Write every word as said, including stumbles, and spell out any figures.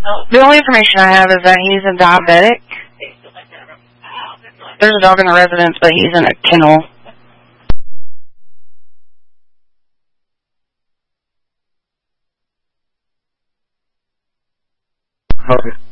The only information I have is that he's a diabetic. There's a dog in the residence, but he's in a kennel. Okay.